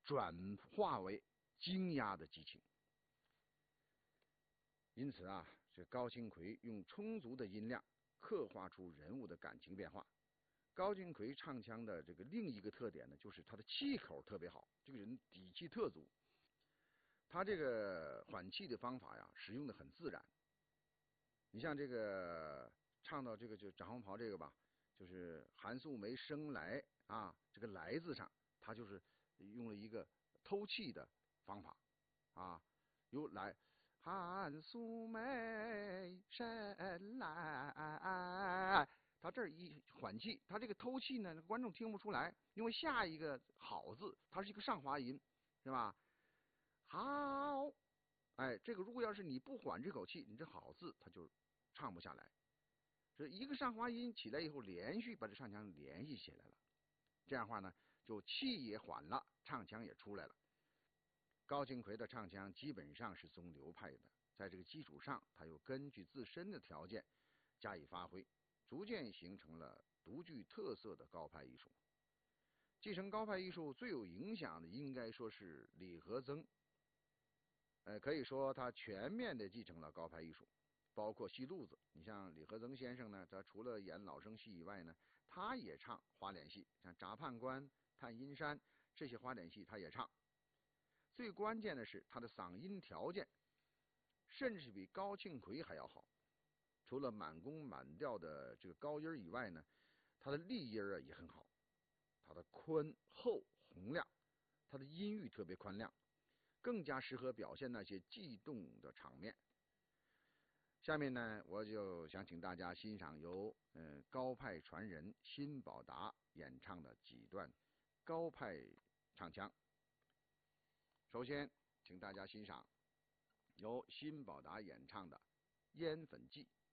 转化为惊讶的激情。因此啊，这高庆奎用充足的音量刻画出人物的感情变化。高庆奎唱腔的这个另一个特点呢，就是他的气口特别好，这个人底气特足。他这个缓气的方法呀，使用的很自然。你像这个唱到这个就展红袍这个吧，就是韩素梅生来啊，这个来字上，他就是用了一个偷气的方法啊，由来。韩素梅生来，他这儿一缓气，他这个偷气呢，观众听不出来，因为下一个好字它是一个上滑音，是吧？好，哎，这个如果要是你不缓这口气，你这好字它就唱不下来。这一个上滑音起来以后，连续把这唱腔联系起来了，这样的话呢，就气也缓了，唱腔也出来了。高庆奎的唱腔基本上是宗流派的，在这个基础上，他又根据自身的条件加以发挥，逐渐形成了独具特色的高派艺术。继承高派艺术最有影响的，应该说是李和曾。可以说他全面的继承了高派艺术，包括戏路子。你像李和曾先生呢，他除了演老生戏以外呢，他也唱花脸戏，像铡判官、探阴山这些花脸戏他也唱。最关键的是他的嗓音条件，甚至比高庆奎还要好。除了满宫满调的这个高音以外呢，他的丽音啊也很好，他的宽厚洪亮，他的音域特别宽亮，更加适合表现那些悸动的场面。下面呢，我就想请大家欣赏由高派传人辛宝达演唱的几段高派唱腔。首先，请大家欣赏由辛宝达演唱的《烟粉记》。